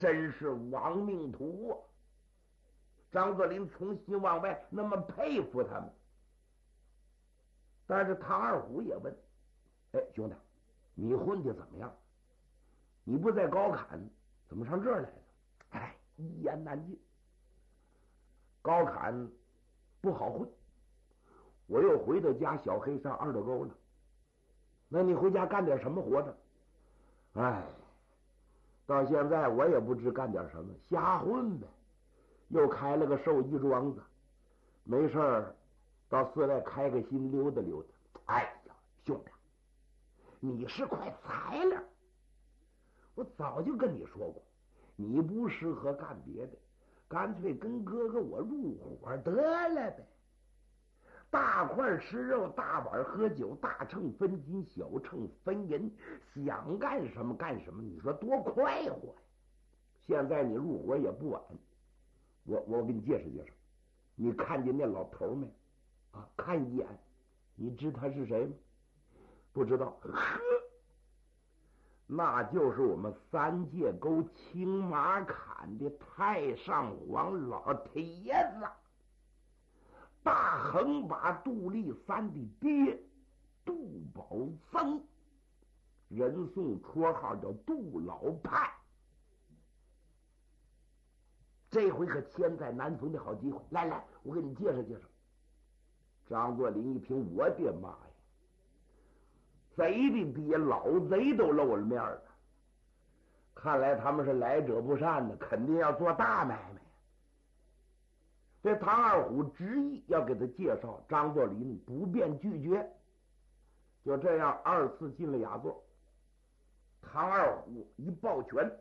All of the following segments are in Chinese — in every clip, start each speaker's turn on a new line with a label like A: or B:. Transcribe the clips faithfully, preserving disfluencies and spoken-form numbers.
A: 真是亡命徒啊！张作霖从心往外那么佩服他们。但是唐二虎也问：“哎，兄弟，你混的怎么样？你不在高坎，怎么上这儿来了？”哎，一言难尽。高坎不好混，我又回到家小黑上二道沟了。那你回家干点什么活着？哎，到现在我也不知干点什么，瞎混呗。又开了个寿衣庄子，没事儿到寺外开个心溜达溜达。哎呀，兄弟，你是块材料，我早就跟你说过，你不适合干别的，干脆跟哥哥我入伙得了呗。大块吃肉，大碗喝酒，大秤分金，小秤分银，想干什么干什么，你说多快活呀！现在你入伙也不晚，我我给你介绍介绍。你看见那老头没？啊，看一眼，你知他是谁吗？不知道？呵，那就是我们三界沟青马坎的太上皇老太爷子。大横把杜立三的爹杜宝僧，人送绰号叫杜老派。这回可千载难逢的好机会，来来，我给你介绍介绍。张作霖一听，我的妈呀，贼的爹老贼都露了面了，看来他们是来者不善的，肯定要做大买卖。这唐二虎执意要给他介绍，张作霖不便拒绝，就这样二次进了雅座。唐二虎一抱拳：“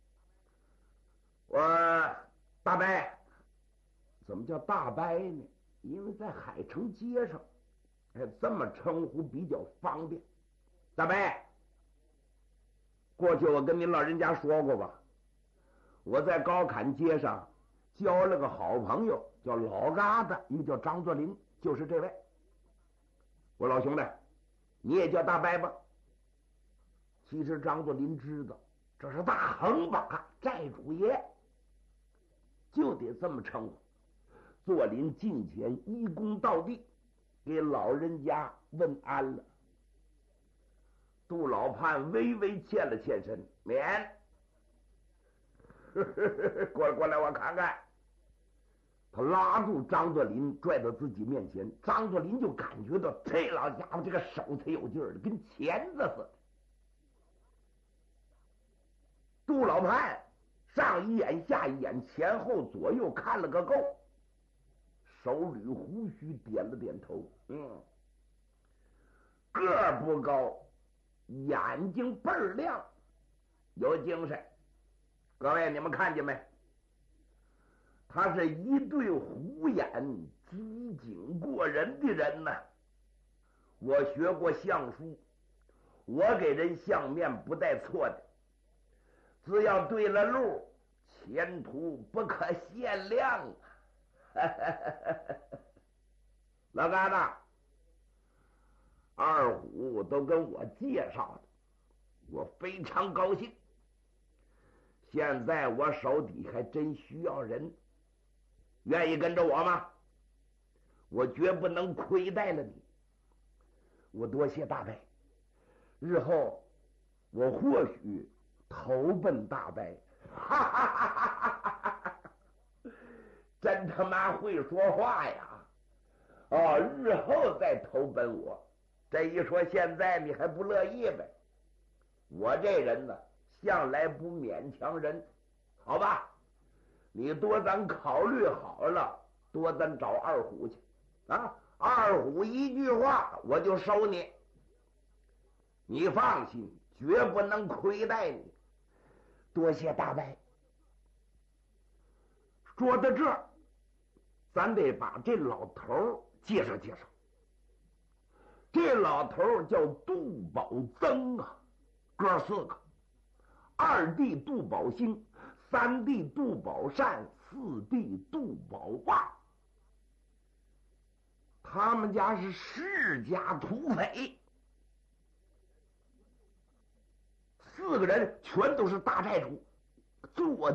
A: 我大伯。”怎么叫大伯呢？因为在海城街上，哎，这么称呼比较方便。大伯，过去我跟您老人家说过吧，我在高坎街上交了个好朋友，叫老疙瘩，一个叫张作霖，就是这位。我老兄弟，你也叫大伯吧？其实张作霖知道这是大横把寨主爷，就得这么称呼。作霖近前一躬到地，给老人家问安了。杜老判微微欠了欠身，免。过来过来，我看看。他拉住张作霖，拽到自己面前。张作霖就感觉到这老家伙这个手才有劲儿的，跟钳子似的。杜老判上一眼下一眼，前后左右看了个够，手捋胡须，点了点头。嗯，个儿不高，眼睛倍儿亮，有精神。各位，你们看见没？他是一对虎眼，机警过人的人呢。我学过相书，我给人相面不带错的，只要对了路，前途不可限量啊！老疙瘩，二虎都跟我介绍了，我非常高兴。现在我手底还真需要人，愿意跟着我吗？我绝不能亏待了你。我多谢大伯，日后我或许投奔大伯。哈哈哈哈哈哈！真他妈会说话呀！哦，日后再投奔我。这一说现在你还不乐意呗？我这人呢，向来不勉强人，好吧？你多咱考虑好了，多咱找二虎去啊！二虎一句话我就收你，你放心，绝不能亏待你。多谢大伯。说到这儿，咱得把这老头介绍介绍。这老头叫杜宝增啊，哥四个，二弟杜宝兴，三弟杜宝善，四弟杜宝旺。他们家是世家土匪，四个人全都是大寨主，做